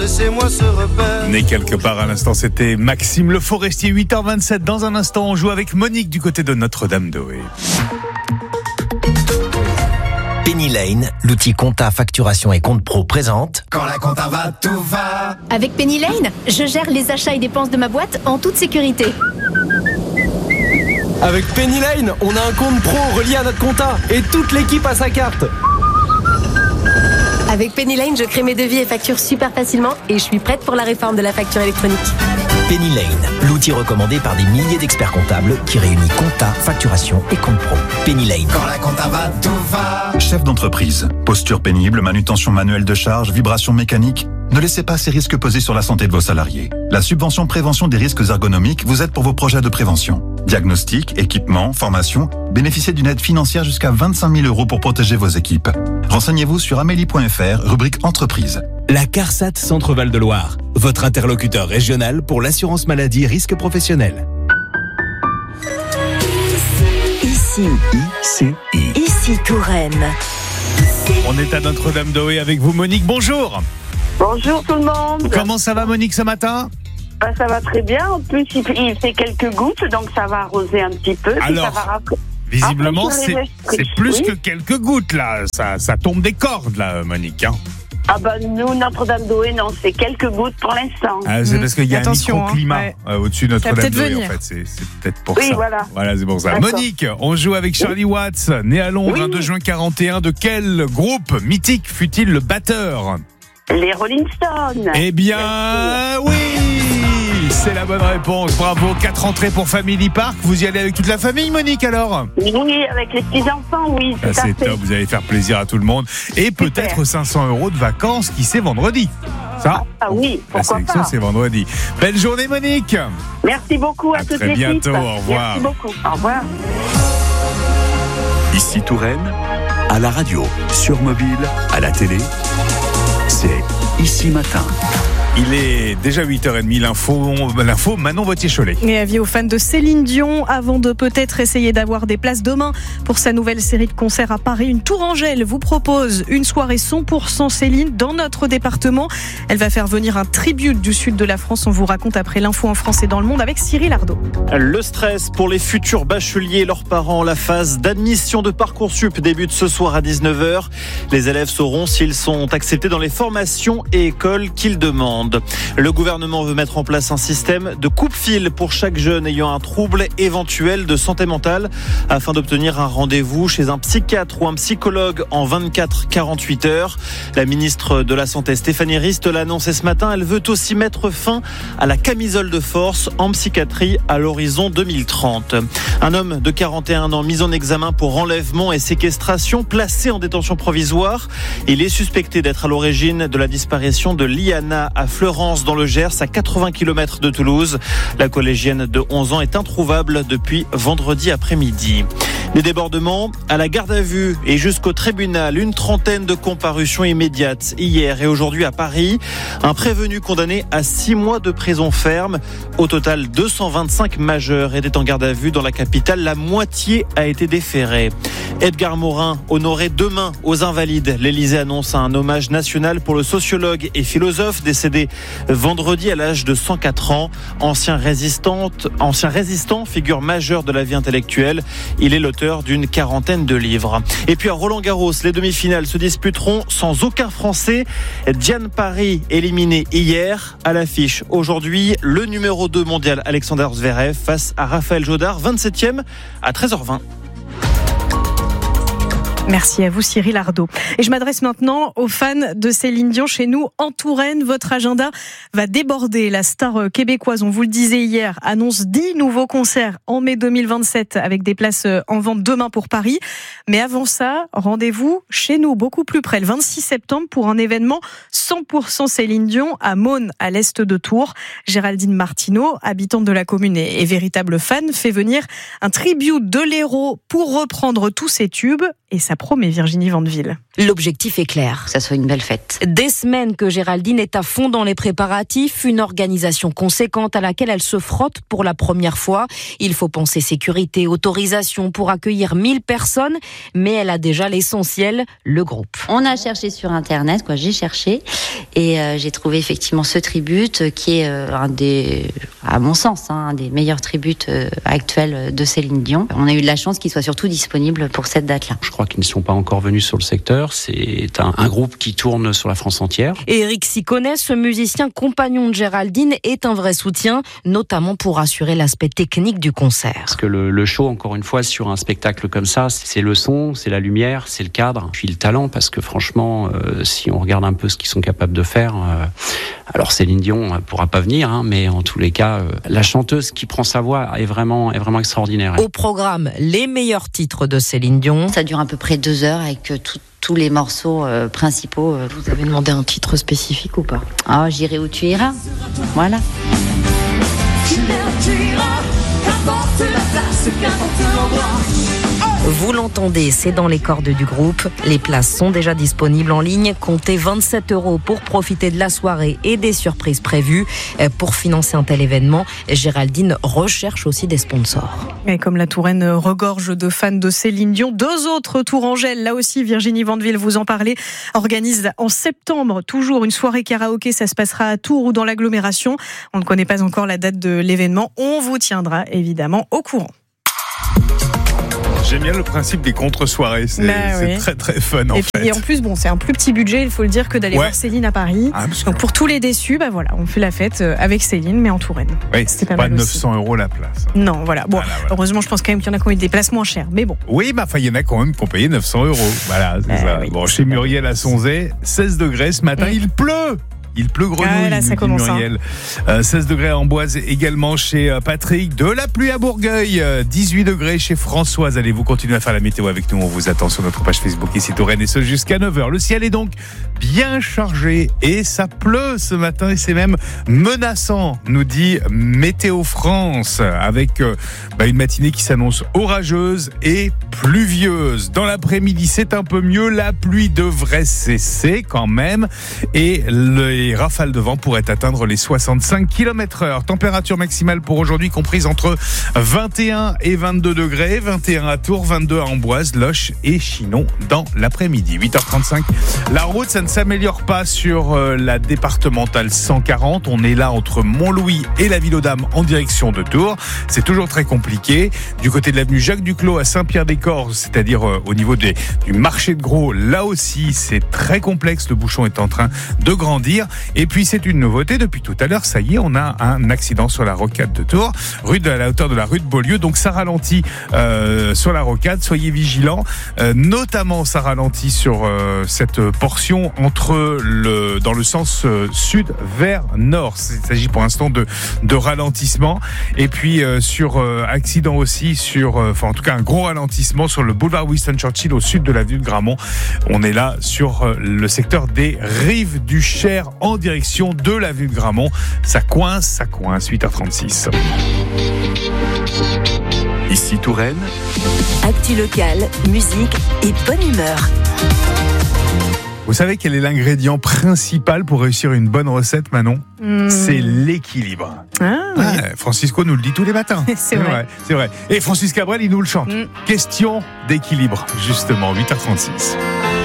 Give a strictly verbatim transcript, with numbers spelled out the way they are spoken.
Laissez-moi ce repère. Né quelque part à l'instant, c'était Maxime Le Forestier, huit heures vingt-sept. Dans un instant, on joue avec Monique du côté de Notre-Dame-d'Oé. Penny Lane, l'outil compta, facturation et compte pro présente. Quand la compta va, tout va. Avec Penny Lane, je gère les achats et dépenses de ma boîte en toute sécurité. Avec Penny Lane, on a un compte pro relié à notre compta et toute l'équipe a sa carte. Avec Penny Lane, je crée mes devis et factures super facilement et je suis prête pour la réforme de la facture électronique. Penny Lane, l'outil recommandé par des milliers d'experts comptables qui réunit compta, facturation et compte pro. Penny Lane. Quand la compta va, tout va. Chef d'entreprise, posture pénible, manutention manuelle de charge, vibration mécanique. Ne laissez pas ces risques peser sur la santé de vos salariés. La subvention prévention des risques ergonomiques vous aide pour vos projets de prévention. Diagnostic, équipement, formation, bénéficiez d'une aide financière jusqu'à vingt-cinq mille euros pour protéger vos équipes. Renseignez-vous sur amélie point f r, rubrique entreprise. La CARSAT Centre-Val de Loire, votre interlocuteur régional pour l'assurance maladie risque professionnel. Ici, I C I. Ici Touraine. On est à Notre-Dame-d'Oé avec vous, Monique. Bonjour. Bonjour tout le monde. Comment ça va, Monique, ce matin ? Ben, ça va très bien. En plus, il fait, il fait quelques gouttes, donc ça va arroser un petit peu. Alors, ça va rac- visiblement, Après, c'est, c'est plus oui. que quelques gouttes, là. Ça, ça tombe des cordes, là, Monique. Hein. Ah ben, nous, Notre-Dame-d'Oé, non, c'est quelques gouttes pour l'instant. Ah, c'est parce qu'il y a Attention, un microclimat hein, ouais. euh, au-dessus de Notre-Dame-d'Oé, en fait. C'est, c'est peut-être pour oui, ça. Voilà. Voilà, c'est pour ça. D'accord. Monique, on joue avec Charlie Watts, né à Londres, oui. un deux juin quarante et un. De quel groupe mythique fut-il le batteur ? Les Rolling Stones. Eh bien, oui, c'est la bonne réponse. Bravo. Quatre entrées pour Family Park. Vous y allez avec toute la famille, Monique, alors ? Oui, avec les petits-enfants, oui. Ah, c'est top. Vous allez faire plaisir à tout le monde. Et Super. peut-être cinq cents euros de vacances, qui c'est vendredi. Ça, ah oui, pourquoi la sélection, pas. c'est vendredi. Belle journée, Monique. Merci beaucoup à, à toute très l'équipe. bientôt. Au revoir. Merci beaucoup. Au revoir. Ici Touraine, à la radio, sur mobile, à la télé, c'est Ici Matin. Il est déjà huit heures trente, l'info, l'info Manon Vautier-Cholet. Et avis aux fans de Céline Dion, avant de peut-être essayer d'avoir des places demain pour sa nouvelle série de concerts à Paris, une Tourangelle vous propose une soirée cent pour cent Céline dans notre département. Elle va faire venir un tribute du sud de la France. On vous raconte après l'info en France et dans le monde avec Cyril Ardo. Le stress pour les futurs bacheliers et leurs parents. La phase d'admission de Parcoursup débute ce soir à dix-neuf heures. Les élèves sauront s'ils sont acceptés dans les formations et écoles qu'ils demandent. Le gouvernement veut mettre en place un système de coupe-fil pour chaque jeune ayant un trouble éventuel de santé mentale afin d'obtenir un rendez-vous chez un psychiatre ou un psychologue en vingt-quatre à quarante-huit heures. La ministre de la Santé, Stéphanie Rist, l'a annoncé ce matin. Elle veut aussi mettre fin à la camisole de force en psychiatrie à l'horizon deux mille trente. Un homme de quarante et un ans mis en examen pour enlèvement et séquestration, placé en détention provisoire. Il est suspecté d'être à l'origine de la disparition de Liana à Fleurance dans le Gers, à quatre-vingts kilomètres de Toulouse. La collégienne de onze ans est introuvable depuis vendredi après-midi. Des débordements à la garde à vue et jusqu'au tribunal. Une trentaine de comparutions immédiates hier et aujourd'hui à Paris. Un prévenu condamné à six mois de prison ferme. Au total, deux cent vingt-cinq majeurs étaient en garde à vue dans la capitale. La moitié a été déférée. Edgar Morin, honoré demain aux Invalides. L'Élysée annonce un hommage national pour le sociologue et philosophe décédé vendredi à l'âge de cent quatre ans. Ancien résistant, ancien résistant, figure majeure de la vie intellectuelle. Il est l'auteur d'une quarantaine de livres. Et puis à Roland-Garros, les demi-finales se disputeront sans aucun Français. Diane Paris éliminé hier. À l'affiche aujourd'hui, le numéro deux mondial Alexander Zverev face à Raphaël Jodard, vingt-septième à treize heures vingt. Merci à vous Cyril Ardo. Et je m'adresse maintenant aux fans de Céline Dion chez nous en Touraine. Votre agenda va déborder. La star québécoise, on vous le disait hier, annonce dix nouveaux concerts en mai deux mille vingt-sept avec des places en vente demain pour Paris. Mais avant ça, rendez-vous chez nous, beaucoup plus près, le vingt-six septembre pour un événement cent pour cent Céline Dion à Mosnes, à l'est de Tours. Géraldine Martineau, habitante de la commune et véritable fan, fait venir un tribute de l'héros pour reprendre tous ses tubes et ça ça promet, Virginie Vandeville. L'objectif est clair. Que ça soit une belle fête. Des semaines que Géraldine est à fond dans les préparatifs, une organisation conséquente à laquelle elle se frotte pour la première fois. Il faut penser sécurité, autorisation pour accueillir mille personnes, mais elle a déjà l'essentiel, le groupe. On a cherché sur Internet, quoi, j'ai cherché, et euh, j'ai trouvé effectivement ce tribute qui est euh, un des, à mon sens, hein, un des meilleurs tributes euh, actuels de Céline Dion. On a eu de la chance qu'il soit surtout disponible pour cette date-là. Je crois qu'ils ne sont pas encore venus sur le secteur. C'est un, un groupe qui tourne sur la France entière. Et Eric s'y connaît, ce musicien compagnon de Géraldine est un vrai soutien, notamment pour assurer l'aspect technique du concert. Parce que le, le show, encore une fois, sur un spectacle comme ça, c'est le son, c'est la lumière, c'est le cadre, puis le talent, parce que franchement, euh, si on regarde un peu ce qu'ils sont capables de faire, euh, alors Céline Dion ne pourra pas venir, hein, mais en tous les cas, euh, la chanteuse qui prend sa voix est vraiment, est vraiment extraordinaire. Au programme, les meilleurs titres de Céline Dion. Ça dure à peu près deux heures avec euh, tout tous les morceaux euh, principaux. Euh. Vous avez demandé un titre spécifique ou pas? Ah, j'irai où tu iras. Voilà. Vous l'entendez, c'est dans les cordes du groupe. Les places sont déjà disponibles en ligne. Comptez vingt-sept euros pour profiter de la soirée et des surprises prévues. Pour financer un tel événement, Géraldine recherche aussi des sponsors. Et comme la Touraine regorge de fans de Céline Dion, deux autres Tourangelles, là aussi Virginie Vandeville, vous en parlez, organise en septembre toujours une soirée karaoké. Ça se passera à Tours ou dans l'agglomération. On ne connaît pas encore la date de l'événement. On vous tiendra évidemment au courant. J'aime bien le principe des contre-soirées, c'est, bah, c'est oui. très très fun en et fait. Puis, et en plus, bon, c'est un plus petit budget, il faut le dire, que d'aller ouais. voir Céline à Paris. Ah, Donc pour tous les déçus, bah voilà, on fait la fête avec Céline, mais en Touraine. Oui, c'est pas, pas neuf cents euros la place. Non, voilà. Bon, voilà, voilà. Heureusement, je pense quand même qu'il y en a qui ont eu des places moins chères, mais bon. Oui, bah, il y en a quand même qui ont payé neuf cents euros. Voilà, c'est euh, ça. Oui, bon, chez Muriel à Sonzay, seize degrés ce matin, mmh. il pleut. Il pleut grenouille, ah, là, ça commence, Muriel. Hein. Euh, seize degrés à Amboise également chez euh, Patrick. De la pluie à Bourgueil. Euh, dix-huit degrés chez Françoise. Allez, vous continuez à faire la météo avec nous. On vous attend sur notre page Facebook ici Touraine et ce jusqu'à neuf heures. Le ciel est donc bien chargé et ça pleut ce matin et c'est même menaçant, nous dit Météo France, avec euh, bah, une matinée qui s'annonce orageuse et pluvieuse. Dans l'après-midi, c'est un peu mieux. La pluie devrait cesser quand même et le Les rafales de vent pourraient atteindre les soixante-cinq kilomètres heure. Température maximale pour aujourd'hui comprise entre vingt et un et vingt-deux degrés. vingt et un à Tours, vingt-deux à Amboise, Loches et Chinon dans l'après-midi. huit heures trente-cinq. La route, ça ne s'améliore pas sur la départementale cent quarante. On est là entre Montlouis et la Ville aux Dames en direction de Tours. C'est toujours très compliqué. Du côté de l'avenue Jacques Duclos à Saint-Pierre-des-Corps, c'est-à-dire au niveau des, du marché de Gros, là aussi, c'est très complexe. Le bouchon est en train de grandir. Et puis c'est une nouveauté, depuis tout à l'heure, ça y est, on a un accident sur la rocade de Tours, rue de, à la hauteur de la rue de Beaulieu, donc ça ralentit euh, sur la rocade, soyez vigilants, euh, notamment ça ralentit sur euh, cette portion entre le, dans le sens euh, sud vers nord, il s'agit pour l'instant de, de ralentissement, et puis euh, sur euh, accident aussi, sur, euh, enfin en tout cas un gros ralentissement sur le boulevard Winston Churchill au sud de l'avenue de Gramont, on est là sur euh, le secteur des Rives du Cher en direction de l'avenue de Gramont. Ça coince, ça coince, huit heures trente-six. Ici Touraine. Actu local, musique et bonne humeur. Vous savez quel est l'ingrédient principal pour réussir une bonne recette, Manon ? mmh. C'est l'équilibre. Ah, oui. ah, Francisco nous le dit tous les matins. c'est, c'est vrai. vrai. C'est vrai. Et Francis Cabrel, il nous le chante. Mmh. Question d'équilibre, justement, huit heures trente-six.